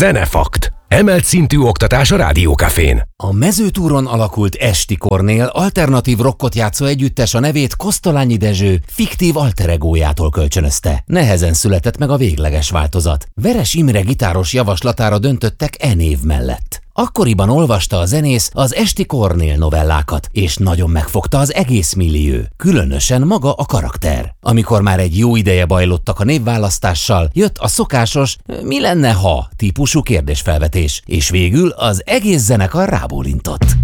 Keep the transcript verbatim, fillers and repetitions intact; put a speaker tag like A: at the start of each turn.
A: Zenefakt. Emelt szintű oktatás a Rádiókafén.
B: A Mezőtúron alakult Esti Kornél alternatív rockot játszó együttes a nevét Kosztolányi Dezső fiktív alteregójától kölcsönözte. Nehezen született meg a végleges változat. Veres Imre gitáros javaslatára döntöttek e név mellett. Akkoriban olvasta a zenész az Esti Kornél novellákat, és nagyon megfogta az egész millió, különösen maga a karakter. Amikor már egy jó ideje bajlottak a névválasztással, jött a szokásos mi lenne ha típusú kérdésfelvetés, és végül az egész zenekar rábólintott.